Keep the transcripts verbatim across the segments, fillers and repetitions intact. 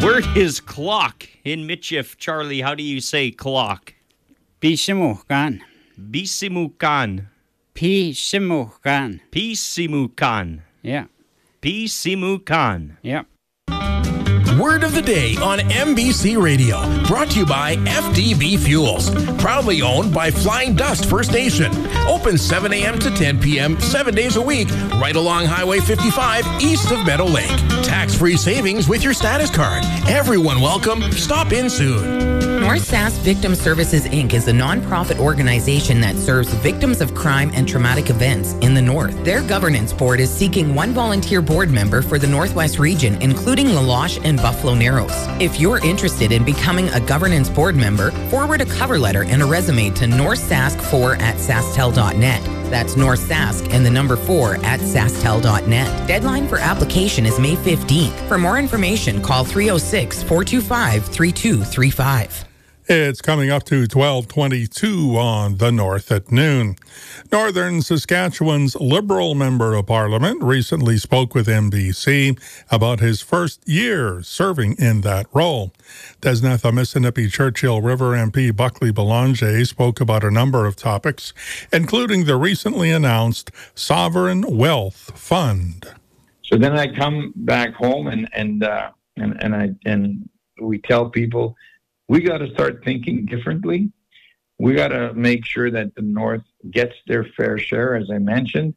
word is clock. In Michif, Charlie, how do you say clock? Pisimukan. Bisimukan. Pisimukan. Pisimukan. Yeah. Pisimukan. Yep. Word of the day on M B C Radio. Brought to you by F D B Fuels. Proudly owned by Flying Dust First Nation. Open seven a.m. to ten p.m. seven days a week, right along Highway fifty-five east of Meadow Lake. Tax-free savings with your status card. Everyone welcome. Stop in soon. North Sask Victim Services, Incorporated is a nonprofit organization that serves victims of crime and traumatic events in the North. Their governance board is seeking one volunteer board member for the Northwest region, including La Loche and Buffalo Narrows. If you're interested in becoming a governance board member, forward a cover letter and a resume to northsask four at sastel dot net. That's North Sask and the number four at sastel dot net. Deadline for application is May fifteenth. For more information, call three oh six, four two five, three two three five. It's coming up to twelve twenty-two on the North at noon. Northern Saskatchewan's Liberal Member of Parliament recently spoke with M B C about his first year serving in that role. Desnatha Mississippi Churchill River M P Buckley Belanger spoke about a number of topics, including the recently announced Sovereign Wealth Fund. So then I come back home and and uh, and, and I and we tell people, we got to start thinking differently. We got to make sure that the North gets their fair share, as I mentioned.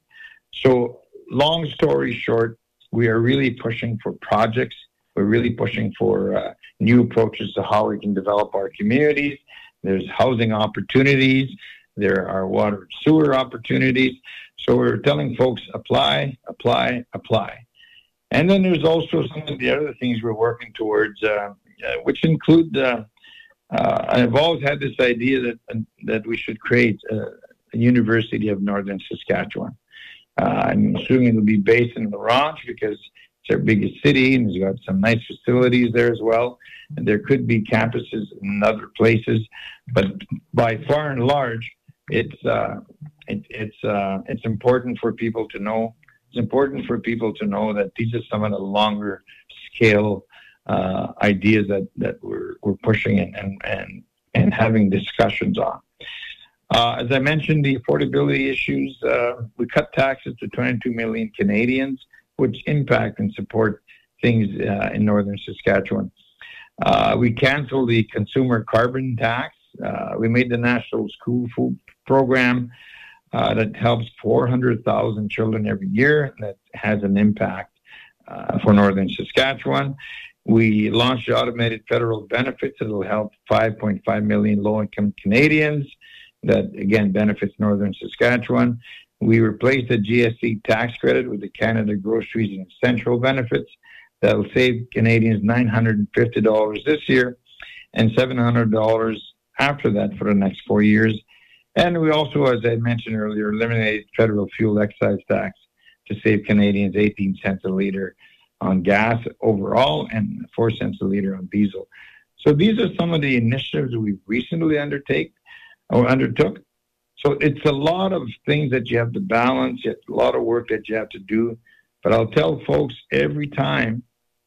So long story short, we are really pushing for projects. We're really pushing for uh, new approaches to how we can develop our communities. There's housing opportunities. There are water and sewer opportunities. So we're telling folks, apply, apply, apply. And then there's also some of the other things we're working towards, uh, uh, which include... Uh, Uh, I've always had this idea that uh, that we should create a, a University of Northern Saskatchewan. Uh, I'm assuming it'll be based in La Ronge because it's our biggest city and it's got some nice facilities there as well. And there could be campuses in other places, but by far and large, it's uh, it, it's uh, it's important for people to know. It's important for people to know that these are some of the longer scale Uh, ideas that, that we're we're pushing and and and, and having discussions on. Uh, as I mentioned, the affordability issues, uh, we cut taxes to twenty-two million Canadians, which impact and support things uh, in Northern Saskatchewan. Uh, we canceled the consumer carbon tax. Uh, we made the National School Food Program uh, that helps four hundred thousand children every year. That has an impact uh, for Northern Saskatchewan. We launched automated federal benefits that will help five point five million low-income Canadians. That, again, benefits Northern Saskatchewan. We replaced the G S T tax credit with the Canada Groceries and Essential benefits. That will save Canadians nine hundred fifty dollars this year and seven hundred dollars after that for the next four years. And we also, as I mentioned earlier, eliminated federal fuel excise tax to save Canadians eighteen cents a litre on gas overall and four cents a liter on diesel. So these are some of the initiatives we've recently undertake or undertook. So it's a lot of things that you have to balance, it's a lot of work that you have to do. But I'll tell folks, every time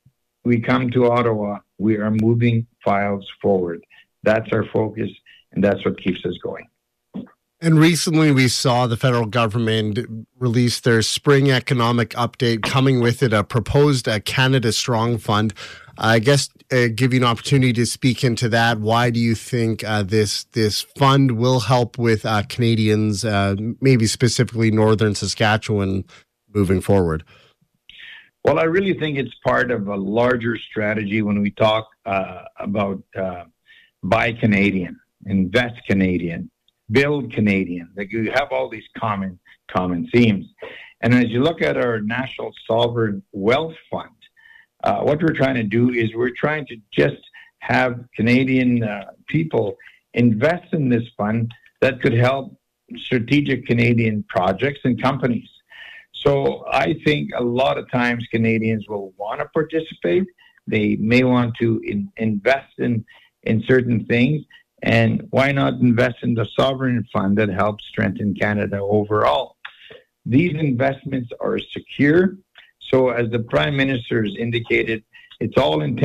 we come to Ottawa, we are moving files forward. That's our focus, and that's what keeps us going. And recently we saw the federal government release their spring economic update, coming with it a proposed uh, Canada Strong Fund. Uh, I guess uh, give you an opportunity to speak into that. Why do you think uh, this this fund will help with uh, Canadians, uh, maybe specifically Northern Saskatchewan, moving forward? Well, I really think it's part of a larger strategy when we talk uh, about uh, Buy Canadian, Invest Canadian, Build Canadian. Like, you have all these common common themes. And as you look at our National Sovereign Wealth Fund, uh, what we're trying to do is we're trying to just have Canadian uh, people invest in this fund that could help strategic Canadian projects and companies. So I think a lot of times Canadians will want to participate. They may want to in, invest in, in certain things. And why not invest in the sovereign fund that helps strengthen Canada overall? These investments are secure. So as the Prime Minister has indicated, it's all intended